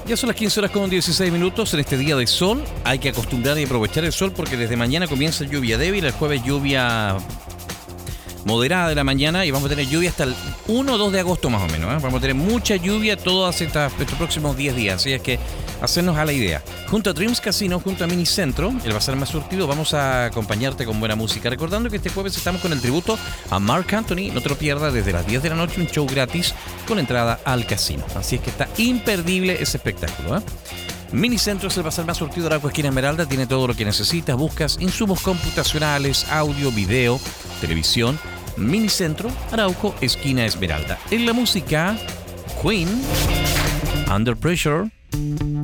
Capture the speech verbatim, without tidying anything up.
Ya son las quince horas con dieciséis minutos en este día de sol. Hay que acostumbrar y aprovechar el sol porque desde mañana comienza lluvia débil, el jueves lluvia moderada de la mañana y vamos a tener lluvia hasta el uno o dos de agosto más o menos, ¿eh? Vamos a tener mucha lluvia todos estos próximos diez días, así es que hacernos a la idea. Junto a Dreams Casino, junto a Minicentro, el Bazar Más Surtido, vamos a acompañarte con buena música. Recordando que este jueves estamos con el tributo a Marc Anthony, no te lo pierdas, desde las diez de la noche, un show gratis con entrada al casino. Así es que está imperdible ese espectáculo, ¿eh? Minicentro es el Bazar Más Surtido de Arauco, esquina Esmeralda, tiene todo lo que necesitas, buscas insumos computacionales, audio, video, televisión. Minicentro, Arauco, esquina Esmeralda. En la música, Queen, Under Pressure.